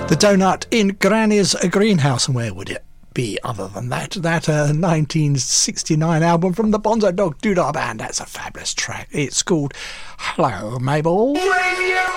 The Donut in Granny's Greenhouse, and where would it be other than that? That 1969 album from the Bonzo Dog Doodah Band. That's a fabulous track. It's called Hello, Mabel. Radio